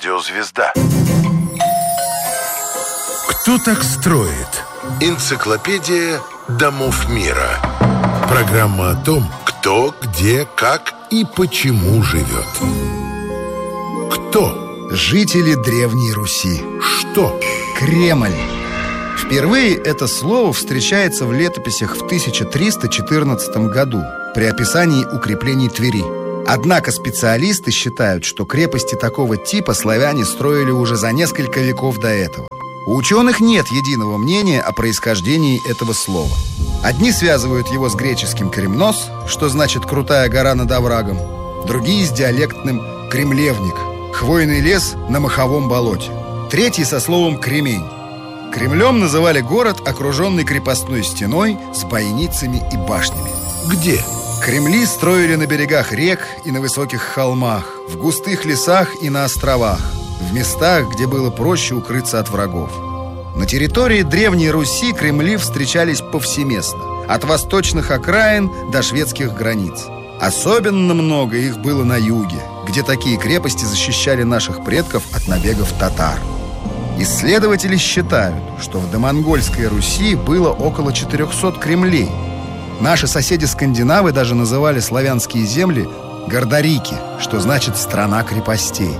Радио «Звезда». Кто так строит? Энциклопедия домов мира. Программа о том, кто, где, как и почему живет. Кто? Жители Древней Руси. Что? Кремль. Впервые это слово встречается в летописях в 1314 году при описании укреплений Твери. Однако специалисты считают, что крепости такого типа славяне строили уже за несколько веков до этого. У ученых нет единого мнения о происхождении этого слова. Одни связывают его с греческим «кремнос», что значит «крутая гора над оврагом», другие с диалектным «кремлевник» — хвойный лес на моховом болоте, третий со словом «кремень». Кремлем называли город, окруженный крепостной стеной с бойницами и башнями. Где? Кремли строили на берегах рек и на высоких холмах, в густых лесах и на островах, в местах, где было проще укрыться от врагов. На территории Древней Руси кремли встречались повсеместно, от восточных окраин до шведских границ. Особенно много их было на юге, где такие крепости защищали наших предков от набегов татар. Исследователи считают, что в домонгольской Руси было около 400 кремлей. Наши соседи-скандинавы даже называли славянские земли Гордарики, что значит «страна крепостей».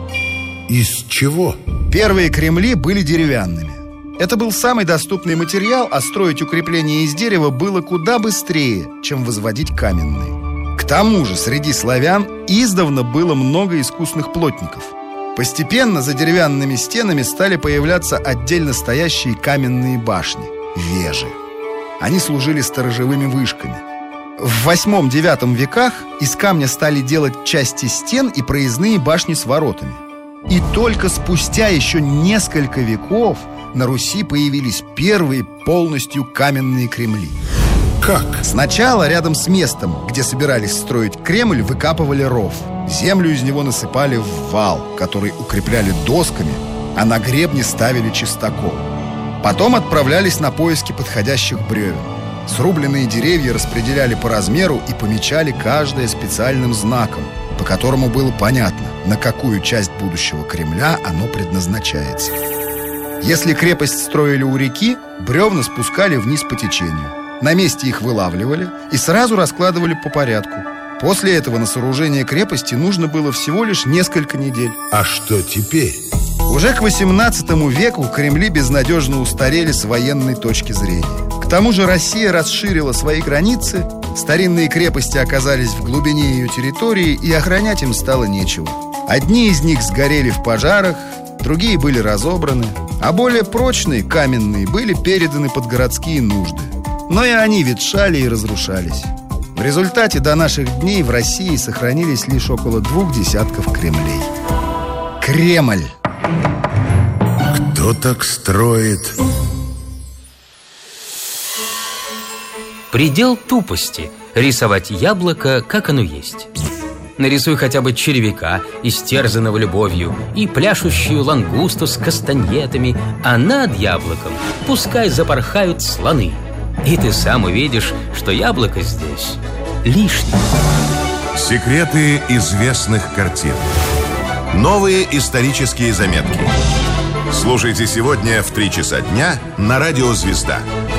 Из чего? Первые кремли были деревянными. Это был самый доступный материал, а строить укрепления из дерева было куда быстрее, чем возводить каменные. К тому же среди славян издавна было много искусных плотников. Постепенно за деревянными стенами стали появляться отдельно стоящие каменные башни – вежи. Они служили сторожевыми вышками. В 8-9 веках из камня стали делать части стен и проездные башни с воротами. И только спустя еще несколько веков на Руси появились первые полностью каменные кремли. Как? Сначала рядом с местом, где собирались строить Кремль, выкапывали ров. Землю из него насыпали в вал, который укрепляли досками, а на гребне ставили чистокол. Потом отправлялись на поиски подходящих бревен. Срубленные деревья распределяли по размеру и помечали каждое специальным знаком, по которому было понятно, на какую часть будущего Кремля оно предназначается. Если крепость строили у реки, бревна спускали вниз по течению. На месте их вылавливали и сразу раскладывали по порядку. После этого на сооружение крепости нужно было всего лишь несколько недель. А что теперь? Уже к XVIII веку кремли безнадежно устарели с военной точки зрения. К тому же Россия расширила свои границы, старинные крепости оказались в глубине ее территории, и охранять им стало нечего. Одни из них сгорели в пожарах, другие были разобраны, а более прочные, каменные, были переданы под городские нужды. Но и они ветшали и разрушались. В результате до наших дней в России сохранились лишь около 2 десятков кремлей. Кремль. Кто так строит? Предел тупости – рисовать яблоко, как оно есть. Нарисуй хотя бы червяка, истерзанного любовью, и пляшущую лангусту с кастаньетами, а над яблоком пускай запорхают слоны. И ты сам увидишь, что яблоко здесь лишнее. Секреты известных картин. Новые исторические заметки. Слушайте сегодня в 3 часа дня на Радио «Звезда».